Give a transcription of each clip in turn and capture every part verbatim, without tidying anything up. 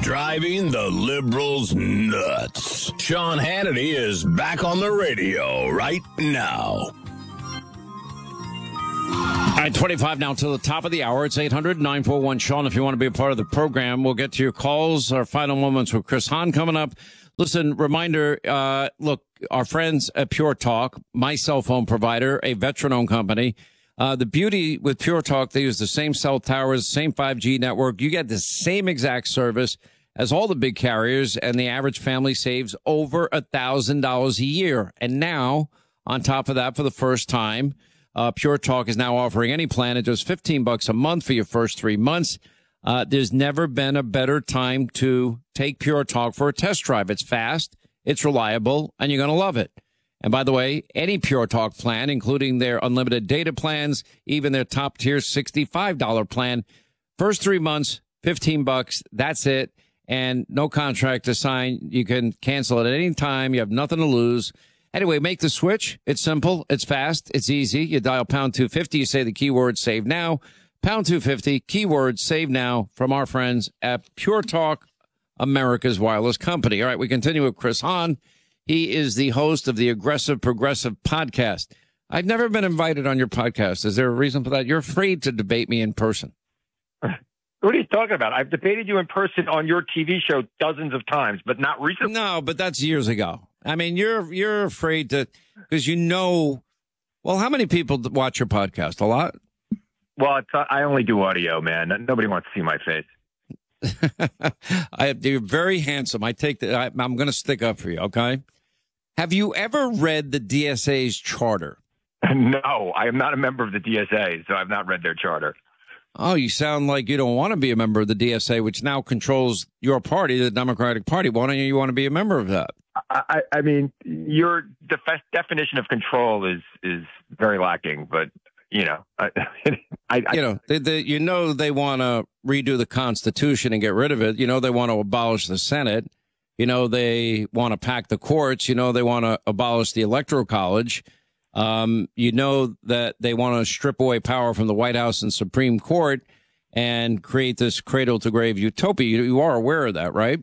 Driving the liberals nuts. Sean Hannity is back on the radio right now. All right, twenty-five now to the top of the hour. It's eight hundred, nine four one, Sean. If you want to be a part of the program, we'll get to your calls. Our final moments with Chris Hahn coming up. Listen, reminder, uh, look, our friends at Pure Talk, my cell phone provider, a veteran-owned company. Uh, the beauty with Pure Talk, they use the same cell towers, same five G network. You get the same exact service as all the big carriers, and the average family saves over one thousand dollars a year. And now, on top of that, for the first time, uh, Pure Talk is now offering any plan at just fifteen bucks a month for your first three months. Uh, there's never been a better time to take Pure Talk for a test drive. It's fast, it's reliable, and you're going to love it. And by the way, any Pure Talk plan, including their unlimited data plans, even their top-tier sixty-five dollars plan, first three months, fifteen bucks, that's it. And no contract to sign. You can cancel it at any time. You have nothing to lose. Anyway, make the switch. It's simple. It's fast. It's easy. You dial pound two fifty. You say the keyword save now. Pound two fifty, keyword save now from our friends at Pure Talk, America's wireless company. All right, we continue with Chris Hahn. He is the host of the Aggressive Progressive podcast. I've never been invited on your podcast. Is there a reason for that? You're afraid to debate me in person. What are you talking about? I've debated you in person on your T V show dozens of times, but not recently. No, but that's years ago. I mean, you're you're afraid to, because you know, well, how many people watch your podcast? A lot? Well, it's, I only do audio, man. Nobody wants to see my face. I, you're very handsome. I take the, I, I'm going to stick up for you, okay? Have you ever read the D S A's charter? No, I am not a member of the D S A, so I've not read their charter. Oh, you sound like you don't want to be a member of the D S A, which now controls your party, the Democratic Party. Why don't you want to be a member of that? I, I mean, your def- definition of control is is very lacking, but, you know, I, I, you know, they, they, you know, they want to redo the Constitution and get rid of it. You know, they want to abolish the Senate. You know, they want to pack the courts. You know, they want to abolish the Electoral College. Um, you know that they want to strip away power from the White House and Supreme Court and create this cradle to grave utopia. You, you are aware of that, right?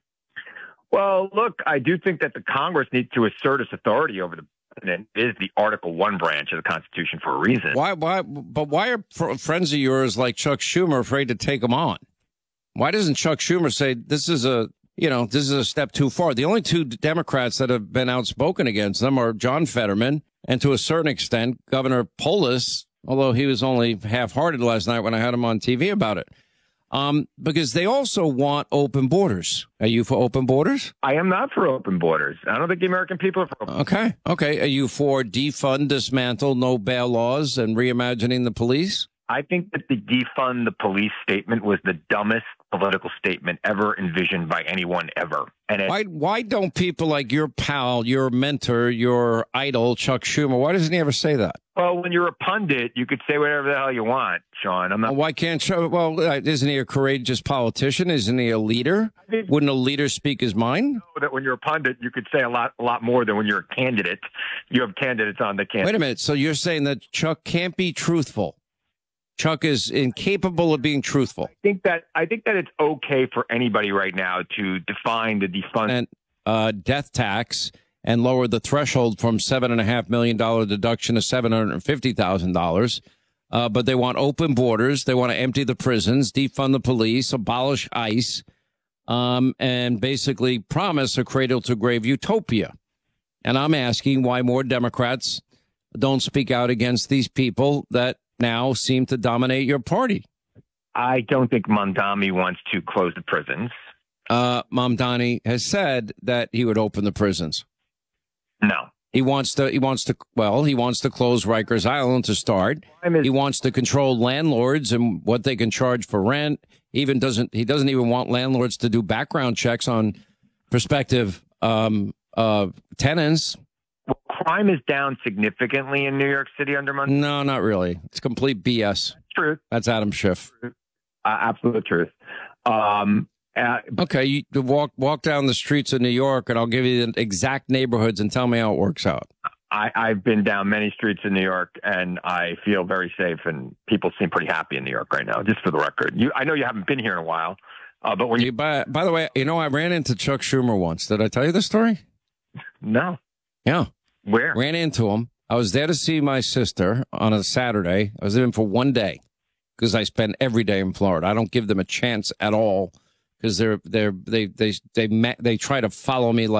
Well, look, I do think that the Congress needs to assert its authority over the president. It is the Article One branch of the Constitution for a reason. Why? Why? But why are fr- friends of yours like Chuck Schumer afraid to take them on? Why doesn't Chuck Schumer say this is a you know this is a step too far? The only two Democrats that have been outspoken against them are John Fetterman and, to a certain extent, Governor Polis, although he was only half-hearted last night when I had him on T V about it. Um, because they also want open borders. Are you for open borders? I am not for open borders. I don't think the American people are for open borders. Okay. Okay. Are you for defund, dismantle, no bail laws, and reimagining the police? I think that the defund the police statement was the dumbest political statement ever envisioned by anyone ever. And it, why why don't people like your pal, your mentor, your idol, Chuck Schumer, why doesn't he ever say that? Well, when you're a pundit, you could say whatever the hell you want, Sean. I'm not. Well, why can't Chuck? Well, isn't he a courageous politician? Isn't he a leader? Wouldn't a leader speak his mind? Know that when you're a pundit, you could say a lot, a lot more than when you're a candidate. You have candidates on the candidate. Wait a minute. So you're saying that Chuck can't be truthful? Chuck is incapable of being truthful. I think that I think that it's okay for anybody right now to define the defund and uh, death tax and lower the threshold from seven and a half million dollar deduction to seven hundred fifty thousand dollars. Uh, but they want open borders. They want to empty the prisons, defund the police, abolish ICE, um, and basically promise a cradle to grave utopia. And I'm asking why more Democrats don't speak out against these people that now seem to dominate your party. I don't think Mamdani wants to close the prisons. Uh, Mamdani has said that he would open the prisons. No. He wants to, he wants to, well, he wants to close Rikers Island to start. He wants to control landlords and what they can charge for rent. Even doesn't, he doesn't even want landlords to do background checks on prospective um, uh, tenants. Well, crime is down significantly in New York City under Mamdani. No, not really. It's complete B S. Truth. That's Adam Schiff. Uh, absolute truth. Um, uh, okay, you walk walk down the streets of New York, and I'll give you the exact neighborhoods and tell me how it works out. I, I've been down many streets in New York, and I feel very safe, and people seem pretty happy in New York right now, just for the record. You, I know you haven't been here in a while, Uh, but when you, You, by, by the way, you know, I ran into Chuck Schumer once. Did I tell you the story? no, Yeah. where? Ran into him. I was there to see my sister on a Saturday. I was in for one day because I spend every day in Florida. I don't give them a chance at all because they're they're they they they they, they try to follow me like